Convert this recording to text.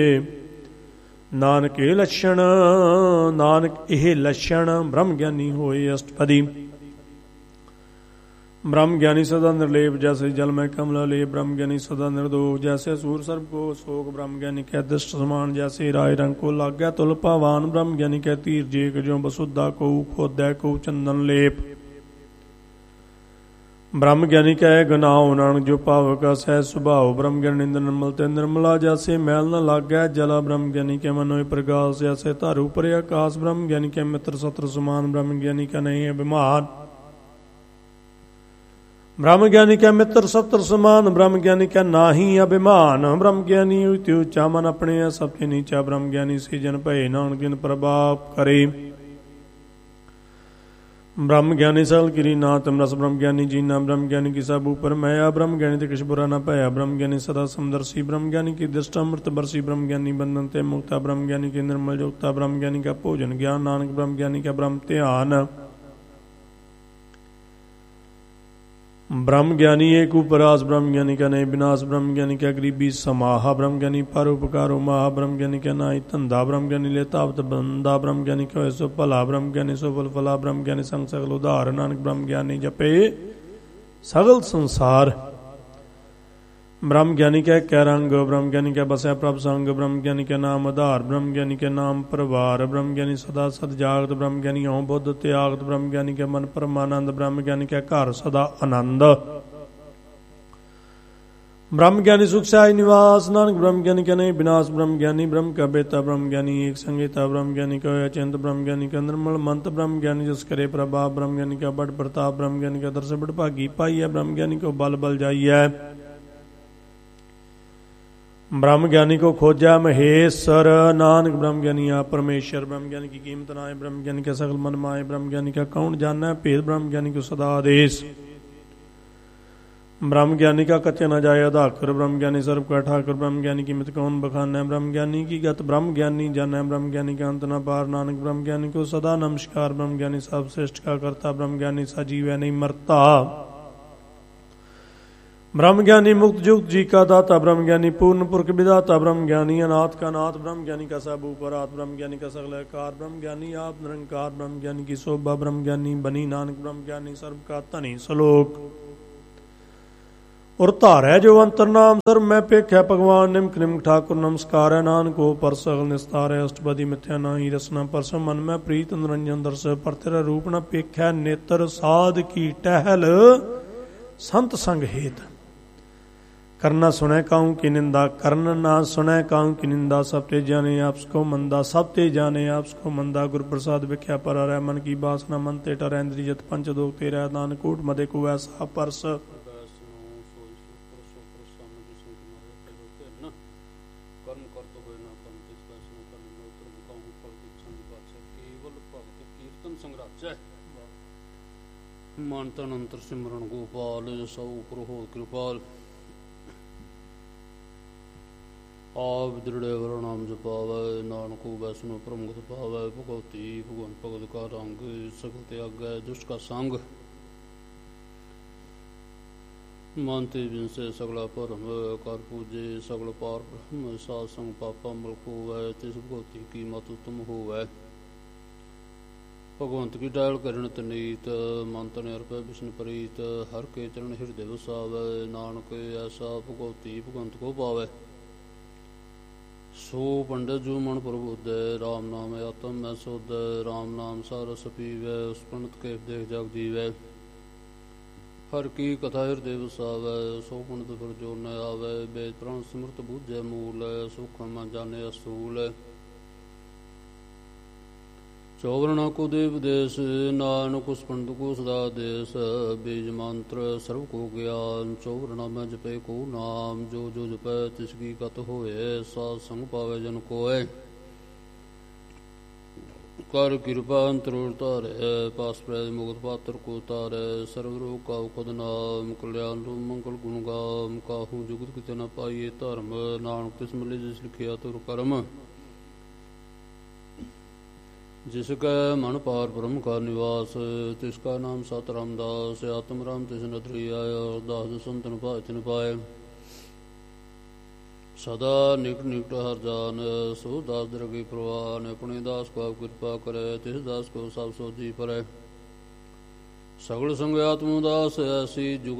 ਨਾਨਕ ਇਹ ਲੱਛਣ, ਨਾਨਕ ਇਹ ਲੱਛਣ ਬ੍ਰਹਮ ਗਿਆਨੀ ਹੋਏ। ਅਸ਼ਟਪਦੀ। ब्रह्म ज्ञानी सदा निर्लेप जैसे जल में कमल लेप। ब्रह्म ज्ञानी सदा निर्दोष जैसे सूर सर्प को शोक। ब्रह्म ज्ञानी कह दृष्ट समान जैसे राय रंग को लाग्या तुल पावान। ब्रह्म ज्ञानी कह तीर जेक जो बसुद्धा को खोदै को चंदन लेप। ब्रह्म ज्ञानी कह गनाओ नानक जो पावक सह स्वभाव। ब्रह्म ज्ञानी निर्मल ते निर्मला जैसे मैल न लाग्या जला। ब्रह्म ज्ञानी के मनोय प्रकाश जैसे तारू परे आकाश। ब्रह्म ज्ञानी के मित्र सत्र समान। ब्रह्म ज्ञानी का नहीं अभिमान। ब्रह्म ज्ञानी का मित्र सत्र समान। ब्रह्म ज्ञानी का नाही अभिमान। ब्रह्म ज्ञानी उति ऊंचा मन अपने सबके नीचा। ब्रह्म ज्ञानी से जन भय नानक जिन प्रभाव करे। ब्रह्म ज्ञानी सकल गिरी नाथ रस। ब्रह्म ज्ञानी जीना। ब्रह्म ज्ञानी की सब ऊपर मैया। ब्रह्म ज्ञानी ते कुछ बुरा न पाया। ब्रह्म ज्ञानी सदा समदर्शी। ब्रह्म ज्ञानी की दृष्ट अमृत बरसी। ब्रह्म ज्ञानी बंधन ते मुक्ता। ब्रह्म ज्ञानी की निर्मल योगता। ब्रह्म ज्ञानी का भोजन ज्ञान नानक। ब्रह्म ज्ञानी का ब्रह्म ध्यान। ब्रह्म ज्ञानी एक उपरास। ब्रह्म ज्ञानी का नहीं विनाश। ब्रह्म ज्ञानी का गरीबी समाहा। ब्रह्म ज्ञानी पर उपकारो महा। ब्रह्म ज्ञानी का नाई धंधा। ब्रह्म ज्ञानी लेता बंदा। ब्रह्म ज्ञानी का सो भला। ब्रह्म ज्ञानी सो फल फला। ब्रह्म ज्ञानी संग सकल उदार। नानक ब्रह्म ज्ञानी जपे सगल संसार। ब्रह्म ज्ञानी का कै रंग। ब्रह्म ज्ञानी का बसै प्रभ संग। ब्रह्म ज्ञानी के नाम आधार। ब्रह्म ज्ञानी के नाम परिवार। ब्रह्म ज्ञानी सदा सद जागत। ब्रह्म ज्ञानी हों बुद्ध त्यागत। ब्रह्म ज्ञानी के मन परमानंद। ब्रह्म ज्ञानी के घर सदा आनंद। ब्रह्म ज्ञानी सुख साई निवास। नानक ब्रह्म ज्ञानी का नहीं विनाश। ब्रह्म ज्ञानी ब्रह्म का बेता। ब्रह्म ज्ञानी एक संगीता। ब्रह्म ज्ञानी का अचिंत। ब्रह्म ज्ञानी का निर्मल मंत। ब्रह्म ज्ञानी जिस करे प्रभाव। ब्रह्म ज्ञानी का बड़ प्रताप। ब्रह्म ज्ञानी का दर्श बड़ भागी पाई है। ब्रह्म ज्ञानी को बल बल जाई है। ब्रह्म ज्ञानी को खोजा महेश्वर। नानक ब्रह्म ज्ञानी आप परमेश्वर। ब्रह्म ज्ञानी की कीमत नाए। ब्रह्म ज्ञानी का सकल मन माए। ब्रह्म ज्ञानी का कौन जाना भेद। ब्रह्म ज्ञानी को सदा आदेश। ब्रह्म ज्ञानी का कच्चे न जाए अधाकर। ब्रह्म ज्ञानी सर्व का ठाकर। ब्रह्म ज्ञानी की मित कौन बखाना। ब्रह्म ज्ञानी की गत ब्रह्म ज्ञानी जाना। ब्रह्म ज्ञानी का अंत न पार। नानक ब्रह्म ज्ञानी को सदा नमस्कार। ब्रह्म ज्ञानी सब श्रेष्ठ का करता। ब्रह्म ज्ञानी सजीव है नहीं मरता। ब्रह्म ज्ञानी मुक्त युक्त जी का दाता। ब्रह्म ज्ञानी पूर्ण पुरख विदाता। ब्रह्म ज्ञानी अनाथ का नाथ। ब्रह्म ज्ञानी का सब उपरात। ब्रह्म ज्ञानी का सकल आकार। ब्रह्म ज्ञानी आप निरंकार। ब्रह्म ज्ञानी की शोभा। ब्रह्म ज्ञानी बनी नानक। ब्रह्म ज्ञानी सर्व का धनी श्लोक। और धार है जो अंतर नाम सर्व में पेख है भगवान। निम्क निम्क ठाकुर नमस्कार है। नानक को पर सकल निस्तार है। अष्टपदी मिथ्या नाही रसना परस। मन में प्रीत निरंजन दर्श। पर तेरा रूप न पेख है नेत्र। साध की टहल संत संग हेत। करना सुने काहू की निंदा। करना ना सुने काहू की निंदा। सब ते जाने आपको मंदा। सब ते जाने आपको मंदा। गुरु प्रसाद विख्या पर रह मन की बासना। मन ते टर इंद्रियत पंच दोग तेरा। दान कूट मदे को ऐसा परस। मन तन अंतर सिमरन गोपाल। सौ उपर हो कृपाल। आप दृढ़ नाम जपावै। नानक वैष्णव प्रमुख पावै। भगवती भगवान भगत का रंग। सकल त्यागै दुष्ट का संग। मानते बिन से सगला परम। कर पूजे सगल पार ब्रह्म। साध संग पापा मल होवै। तिस भगवती की मत तुम होवै। भगवंत की डायल करण तनीत। मन तन अर्पै विष्णु प्रीत। हर के चरण हृदय वसावै। नानक ऐसा भगवती भगवंत को पावै। सो पंडित जो मन प्रबुद्ध। राम नाम आत्म मैं शुद्ध। राम नाम सारस पीवै। उस पंडित के देख जग जीवै। हर की कथा हृदय वसावै। सो पंडित पर जो न आवै। वेद प्राण स्मृत बूझै मूल। सुख मन जाने असूल। चौवरना को देव देश। नानक उस पंडित को सदा देश। बीज मंत्र सर्व को ज्ञान। चौवरना में जपे को नाम। जो जो जपै तिसकी कत होए। साध संग पावे जन कोय। कर कृपा अंतरोर तारे। पास प्रैद मुगत पात्र को तारे। सर्व रोग का खुद नाम। कल्याण रूप मंगल गुण गाम। काहू जुगत कित न पाइये धर्म। नानक तिस मिले जिस लिखिया तुर कर्म। जिसका मन पार ब्रह्म का निवास। तिसका नाम सत रामदास। आत्म राम तिस नदरी आया। दास संतन पाए तिन पाए। ਸਦਾ ਨਿਕਟ ਨਿਕਟ ਹਰ ਜਾਨ ਸੋ ਦਾਸ ਦਰਗੀ ਪ੍ਰਵਾਨ ਆਪਣੇ ਦਾਸ ਕੋ ਕਿਰਪਾ ਕਰੇ ਤਿਸ ਦਾਸ ਕੋ ਸਭ ਸੋਜੀ ਪਰੇ ਸਗਲ ਸੰਗ ਆਤਮ ਦਾਸ ਐਸੀ ਜੁਗ